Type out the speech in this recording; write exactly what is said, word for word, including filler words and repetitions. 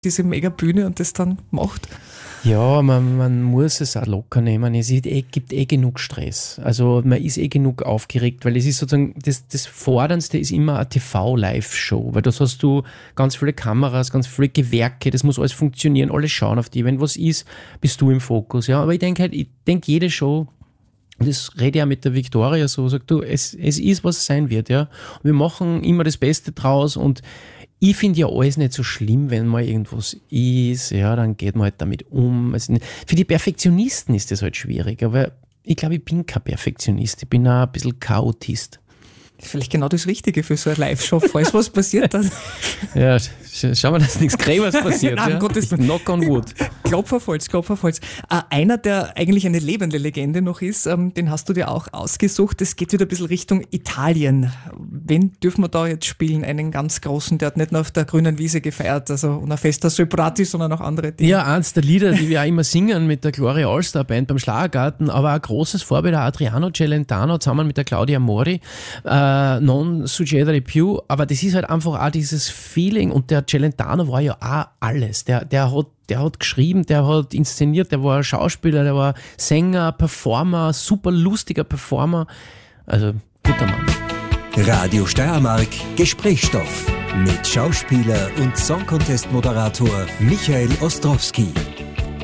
diese Megabühne und das dann macht? Ja, man, man muss es auch locker nehmen. Es ist eh, gibt eh genug Stress. Also man ist eh genug aufgeregt, weil es ist sozusagen, das, das Forderndste ist immer eine T V-Live-Show, weil das hast du ganz viele Kameras, ganz viele Gewerke, das muss alles funktionieren, alle schauen auf die. Wenn was ist, bist du im Fokus. Ja, aber ich denke halt, ich denke jede Show, das rede ich ja mit der Victoria so, sagt du, es, es ist, was es sein wird, ja. Und wir machen immer das Beste draus und ich finde ja alles nicht so schlimm, wenn mal irgendwas ist, ja, dann geht man halt damit um. Also für die Perfektionisten ist das halt schwierig, aber ich glaube, ich bin kein Perfektionist, ich bin auch ein bisschen Chaotist. Das ist vielleicht genau das Richtige für so eine Live-Show, falls was passiert. Dann ja, sch- schauen wir, dass nichts Gräbers passiert. Nein, ja? Gottes Knock on wood. Klopf auf Holz, Klopf auf Holz. Äh, einer, der eigentlich eine lebende Legende noch ist, ähm, den hast du dir auch ausgesucht. Es geht wieder ein bisschen Richtung Italien. Wen dürfen wir da jetzt spielen? Einen ganz großen, der hat nicht nur auf der grünen Wiese gefeiert, also una festa Soprati, sondern auch andere Dinge. Ja, eins der Lieder, die wir auch immer singen mit der Gloria Allstar Band beim Schlagergarten, aber ein großes Vorbild, Adriano Celentano zusammen mit der Claudia Mori. Äh, Non succedere più, aber das ist halt einfach auch dieses Feeling und der Celentano war ja auch alles. Der, der hat Der hat geschrieben, der hat inszeniert, der war Schauspieler, der war Sänger, Performer, super lustiger Performer. Also, guter Mann. Radio Steiermark, Gesprächsstoff mit Schauspieler und Song-Contest-Moderator Michael Ostrowski.